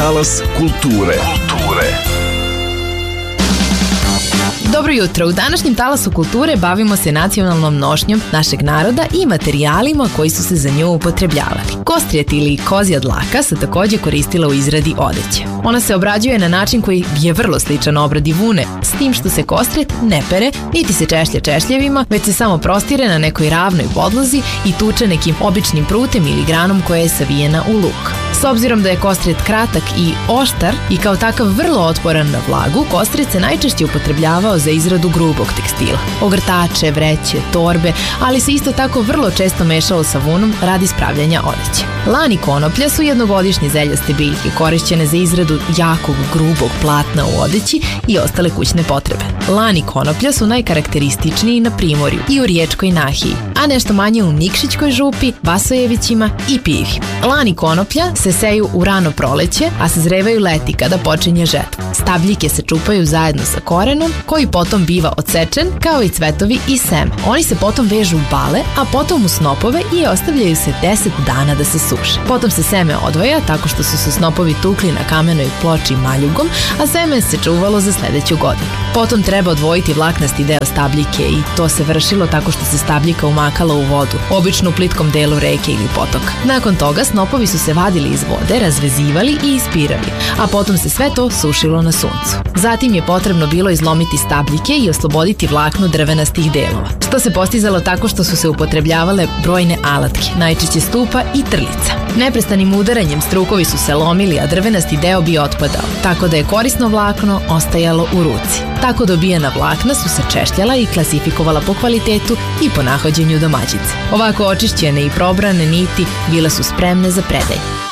talas kulture. Dobro jutro, u današnjem Talasu kulture bavimo se nacionalnom nošnjom našeg naroda i materijalima koji su se za nju upotrebljavali. Kostrijet ili kozja dlaka se takođe koristila u izradi odeće. Ona se obrađuje na način koji je vrlo sličan obradi vune, s tim što se kostrijet ne pere, niti se češlja češljevima, već se samo prostire na nekoj ravnoj podlozi i tuče nekim običnim prutem ili granom koja je savijena u luk. S obzirom da je kostrijet kratak i oštar i kao takav vrlo otporan na vlagu, kostrijet se najčešće upotrebljavao za izradu grubog tekstila. Ogrtače, vreće, torbe, ali se isto tako vrlo često mešalo sa vunom radi spravljanja odeće. Lan i konoplja su jednogodišnje zeljaste biljke korišćene za izradu jakog, grubog platna u odeći i ostale kućne potrebe. Lan i konoplja su najkarakterističniji na Primorju i u Riječkoj nahiji, a nešto manje u Nikšićkoj župi, Vasojevićima i Pivi. Lan i konoplja se seju u rano proleće, a sazrevaju leti kada počinje žetva. Stabljike se čupaju zajedno sa korenom, koji potom biva odsečen, kao i cvetovi i seme. Oni se potom vežu u bale, a potom u snopove i ostavljaju se 10 dana da se suše. Potom se seme odvaja tako što su se snopovi tukli na kamenoj ploči maljugom, a seme se čuvalo za sledeću godinu. Potom treba odvojiti vlaknasti deo stabljike i to se vršilo tako što se stabljika umakala u vodu, obično u plitkom delu reke ili potoka. Nakon toga snopovi su se vadili iz vode, razvezivali i ispirali, a potom se sve to sušilo na suncu. Zatim je potrebno bilo izlomiti stabljike i osloboditi vlaknu drvenastih delova, što se postizalo tako što su se upotrebljavale brojne alatke, najčešće stupa i trlica. Neprestanim udaranjem strukovi su se lomili, a drvenasti deo bi otpadao, tako da je korisno vlakno ostajalo u ruci. Tako dobijena vlakna su se češljala i klasifikovala po kvalitetu i po nahođenju domaćice. Ovako očišćene i probrane niti bile su spremne za predaju.